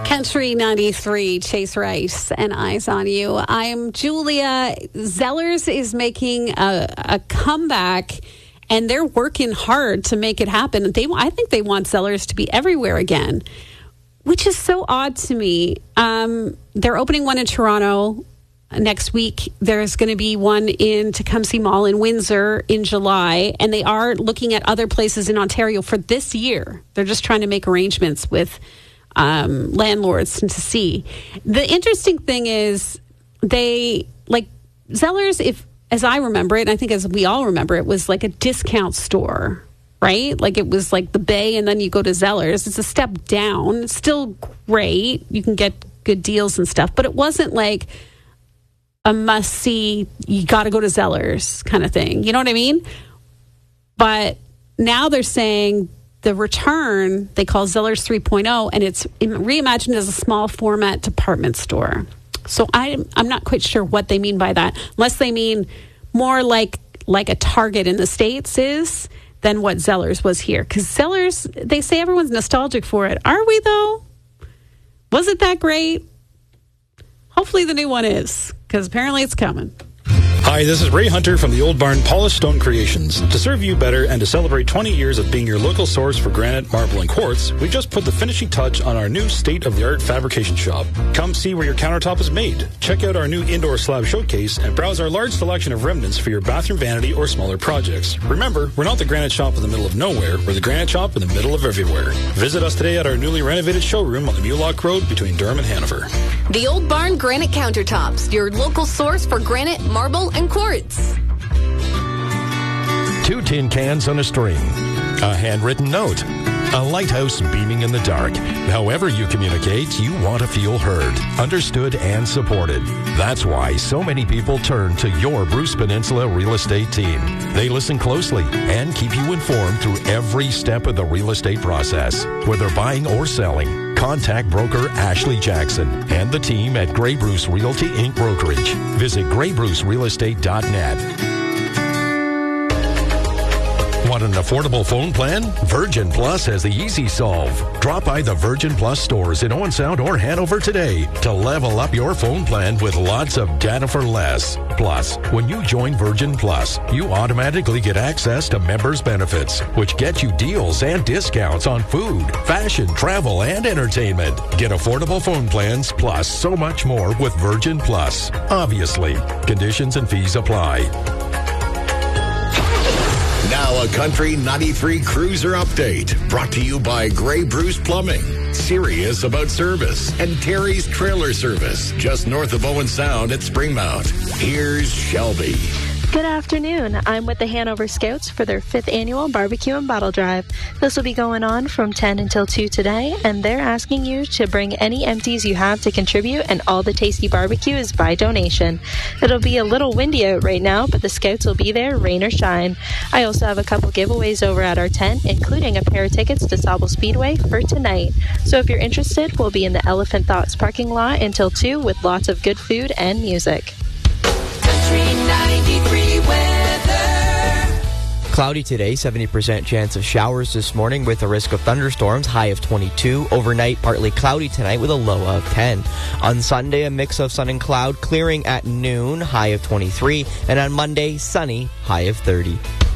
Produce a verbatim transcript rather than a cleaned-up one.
Country ninety-three, Chase Rice and Eyes on You. I'm Julia. Zellers is making a, a comeback, and they're working hard to make it happen. They, I think they want Zellers to be everywhere again, which is so odd to me. Um, they're opening one in Toronto next week. There's going to be one in Tecumseh Mall in Windsor in July, and they are looking at other places in Ontario for this year. They're just trying to make arrangements with um, landlords to see. The interesting thing is they, like, Zellers, if as I remember it, and I think as we all remember it, was like a discount store, right? Like it was like the Bay, and then you go to Zellers. It's a step down. It's still great. You can get good deals and stuff, but it wasn't like a must-see, you got to go to Zellers kind of thing. You know what I mean? But now they're saying the return, they call Zellers three point oh, and it's reimagined as a small format department store. So I, I'm not quite sure what they mean by that, unless they mean more like like a Target in the States is than what Zellers was here. Because Zellers, they say everyone's nostalgic for it. Are we, though? Was it that great? Hopefully the new one is, because apparently it's coming. Hi, this is Ray Hunter from the Old Barn Polished Stone Creations. To serve you better and to celebrate twenty years of being your local source for granite, marble, and quartz, we just put the finishing touch on our new state-of-the-art fabrication shop. Come see where your countertop is made. Check out our new indoor slab showcase and browse our large selection of remnants for your bathroom vanity or smaller projects. Remember, we're not the granite shop in the middle of nowhere. We're the granite shop in the middle of everywhere. Visit us today at our newly renovated showroom on the Mulock Road between Durham and Hanover. The Old Barn Granite Countertops, your local source for granite, marble, and quartz. Two tin cans on a string, a handwritten note, a lighthouse beaming in the dark. However you communicate, you want to feel heard, understood, and supported. That's why so many people turn to your Bruce Peninsula real estate team. They listen closely and keep you informed through every step of the real estate process. Whether buying or selling, contact broker Ashley Jackson and the team at Grey Bruce Realty Incorporated. Brokerage. Visit grey bruce real estate dot net. Want an affordable phone plan? Virgin Plus has the easy solve. Drop by the Virgin Plus stores in Owen Sound or Hanover today to level up your phone plan with lots of data for less. Plus, when you join Virgin Plus, you automatically get access to members' benefits, which get you deals and discounts on food, fashion, travel, and entertainment. Get affordable phone plans plus so much more with Virgin Plus. Obviously, conditions and fees apply. Now a Country ninety-three Cruiser update brought to you by Grey Bruce Plumbing, serious about service, and Terry's Trailer Service, just north of Owen Sound at Springmount. Here's Shelby. Good afternoon. I'm with the Hanover Scouts for their fifth annual barbecue and bottle drive. This will be going on from ten until two today, and they're asking you to bring any empties you have to contribute, and all the tasty barbecue is by donation. It'll be a little windy out right now, but the Scouts will be there, rain or shine. I also have a couple giveaways over at our tent, including a pair of tickets to Sauble Speedway for tonight. So if you're interested, we'll be in the Elephant Thoughts parking lot until two with lots of good food and music. ninety-three weather. Cloudy today, seventy percent chance of showers this morning with a risk of thunderstorms, high of twenty-two. Overnight, partly cloudy tonight with a low of ten. On Sunday, a mix of sun and cloud, clearing at noon, high of twenty-three. And on Monday, sunny, high of thirty.